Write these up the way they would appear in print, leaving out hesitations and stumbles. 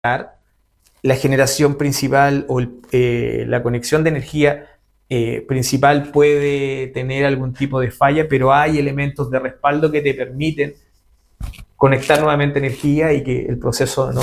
la generación principal o la conexión de energía principal puede tener algún tipo de falla, pero hay elementos de respaldo que te permiten conectar nuevamente energía y que el proceso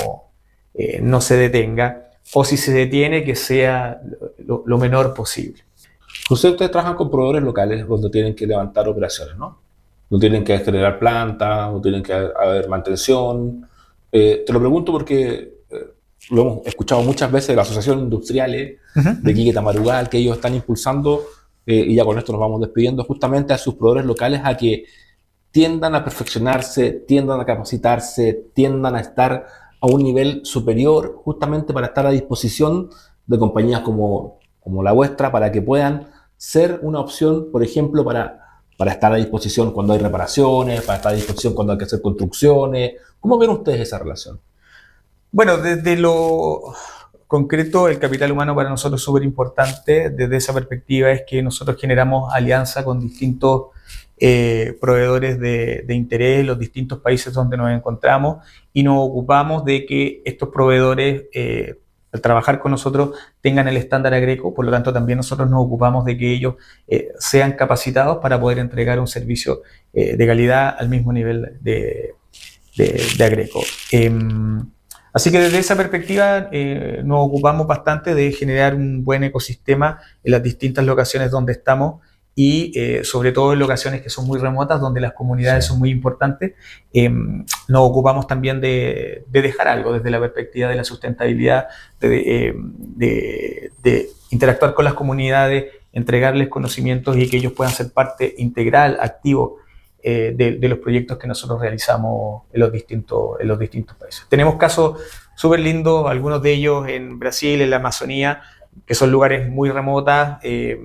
no se detenga, o si se detiene, que sea lo menor posible. Ustedes trabajan con proveedores locales donde tienen que levantar operaciones, ¿no? No tienen que generar plantas, no tienen que haber mantención. Te lo pregunto porque lo hemos escuchado muchas veces de la Asociación Industriales de Quique Tamarugal, que ellos están impulsando, y ya con esto nos vamos despidiendo, justamente a sus proveedores locales a que tiendan a perfeccionarse, tiendan a capacitarse, tiendan a estar a un nivel superior, justamente para estar a disposición de compañías como la vuestra, para que puedan ser una opción, por ejemplo, para estar a disposición cuando hay reparaciones, para estar a disposición cuando hay que hacer construcciones. ¿Cómo ven ustedes esa relación? Bueno, desde lo concreto, el capital humano para nosotros es súper importante. Desde esa perspectiva es que nosotros generamos alianza con distintos proveedores de interés en los distintos países donde nos encontramos, y nos ocupamos de que estos proveedores, al trabajar con nosotros, tengan el estándar Agreco. Por lo tanto, también nosotros nos ocupamos de que ellos sean capacitados para poder entregar un servicio de calidad al mismo nivel de Agreco. Así que desde esa perspectiva nos ocupamos bastante de generar un buen ecosistema en las distintas locaciones donde estamos, y sobre todo en locaciones que son muy remotas, donde las comunidades son muy importantes. Nos ocupamos también de dejar algo desde la perspectiva de la sustentabilidad, de interactuar con las comunidades, entregarles conocimientos y que ellos puedan ser parte integral, activo de los proyectos que nosotros realizamos en los distintos países. Tenemos casos súper lindos, algunos de ellos en Brasil, en la Amazonía, que son lugares muy remotas,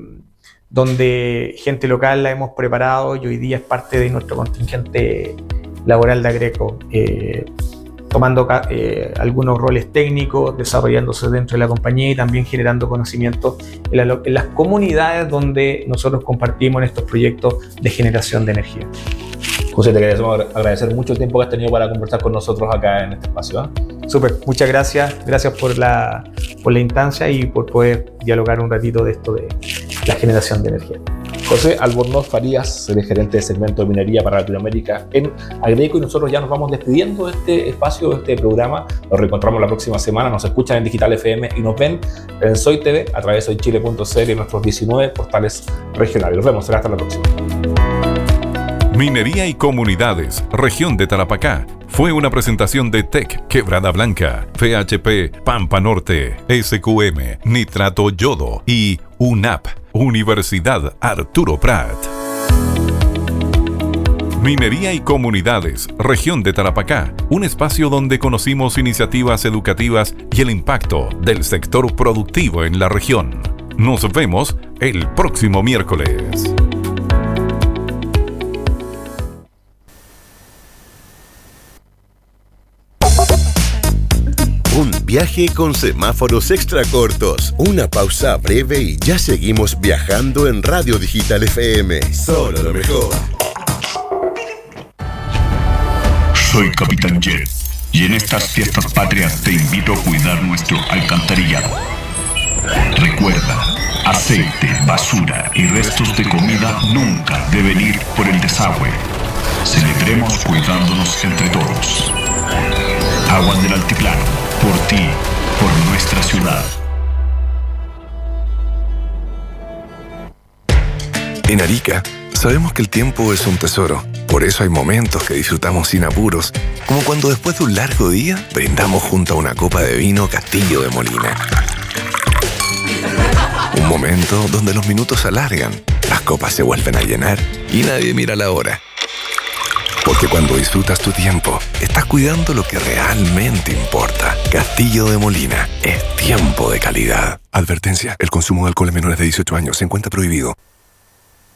donde gente local la hemos preparado y hoy día es parte de nuestro contingente laboral de Agreco, tomando algunos roles técnicos, desarrollándose dentro de la compañía y también generando conocimientos en las comunidades donde nosotros compartimos en estos proyectos de generación de energía. José, te queremos agradecer mucho el tiempo que has tenido para conversar con nosotros acá en este espacio, ¿eh? Súper, muchas gracias. Gracias por la instancia y por poder dialogar un ratito de esto de la generación de energía. José Albornoz Farías, el gerente de segmento de minería para Latinoamérica en Agreco, y nosotros ya nos vamos despidiendo de este espacio, de este programa. Nos reencontramos la próxima semana. Nos escuchan en Digital FM y nos ven en Soy TV a través de soychile.cl y nuestros 19 portales regionales. Nos vemos, será hasta la próxima. Minería y Comunidades, región de Tarapacá, fue una presentación de TEC Quebrada Blanca, PHP Pampa Norte, SQM Nitrato Yodo y UNAP, Universidad Arturo Prat. Minería y Comunidades, región de Tarapacá, un espacio donde conocimos iniciativas educativas y el impacto del sector productivo en la región. Nos vemos el próximo miércoles. Un viaje con semáforos extra cortos, una pausa breve y ya seguimos viajando en Radio Digital FM. Solo lo mejor. Soy Capitán Jet y en estas fiestas patrias te invito a cuidar nuestro alcantarillado. Recuerda, aceite, basura y restos de comida nunca deben ir por el desagüe. Celebremos cuidándonos entre todos. Aguas del Altiplano, por ti, por nuestra ciudad. En Arica, sabemos que el tiempo es un tesoro. Por eso hay momentos que disfrutamos sin apuros, como cuando después de un largo día brindamos junto a una copa de vino Castillo de Molina. Un momento donde los minutos se alargan, las copas se vuelven a llenar y nadie mira la hora. Porque cuando disfrutas tu tiempo, estás cuidando lo que realmente importa. Castillo de Molina, es tiempo de calidad. Advertencia, el consumo de alcohol en menores de 18 años se encuentra prohibido.